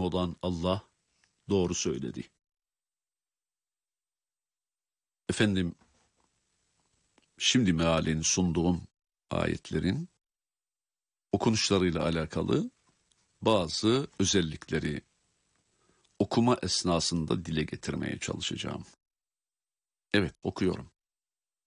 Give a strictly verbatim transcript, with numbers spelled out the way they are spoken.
olan Allah doğru söyledi. Efendim, şimdi mealini sunduğum ayetlerin okunuşlarıyla alakalı bazı özellikleri okuma esnasında dile getirmeye çalışacağım. Evet, okuyorum.